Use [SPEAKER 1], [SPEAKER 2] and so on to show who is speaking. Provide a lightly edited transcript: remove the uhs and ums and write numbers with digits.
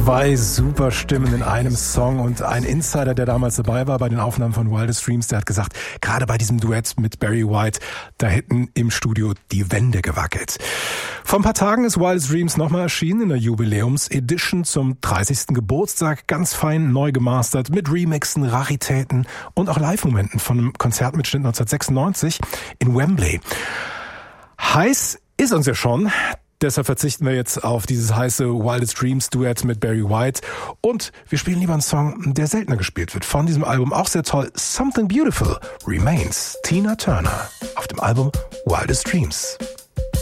[SPEAKER 1] Zwei super Stimmen in einem Song und ein Insider, der damals dabei war bei den Aufnahmen von Wildest Dreams, der hat gesagt, gerade bei diesem Duett mit Barry White, da hätten im Studio die Wände gewackelt. Vor ein paar Tagen ist Wildest Dreams nochmal erschienen in der Jubiläums-Edition zum 30. Geburtstag, ganz fein neu gemastert mit Remixen, Raritäten und auch Live-Momenten von einem Konzertmitschnitt 1996 in Wembley. Heiß ist uns ja schon. Deshalb verzichten wir jetzt auf dieses heiße Wildest Dreams Duett mit Barry White und wir spielen lieber einen Song, der seltener gespielt wird. Von diesem Album auch sehr toll, Something Beautiful Remains, Tina Turner auf dem Album Wildest Dreams.